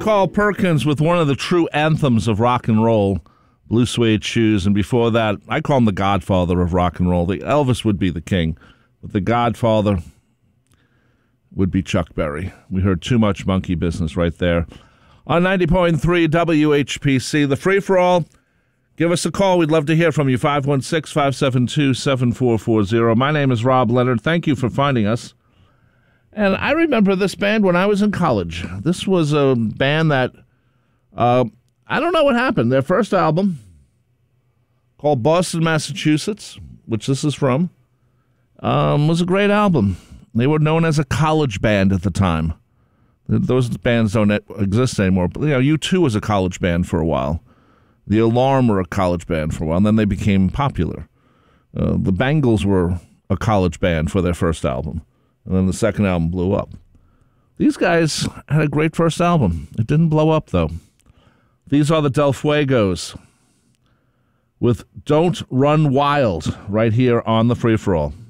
Carl Perkins with one of the true anthems of rock and roll, Blue Suede Shoes, and before that, I call him the godfather of rock and roll. Elvis would be the king, but the godfather would be Chuck Berry. We heard Too Much Monkey Business right there. On 90.3 WHPC, the free-for-all. Give us a call. We'd love to hear from you. 516-572-7440. My name is Rob Leonard. Thank you for finding us. And I remember this band when I was in college. This was a band that, I don't know what happened. Their first album, called Boston, Massachusetts, which this is from, was a great album. They were known as a college band at the time. Those bands don't exist anymore. But, U2 was a college band for a while. The Alarm were a college band for a while, and then they became popular. The Bangles were a college band for their first album, and then the second album blew up. These guys had a great first album. It didn't blow up, though. These are the Del Fuegos with Don't Run Wild right here on the Free For All.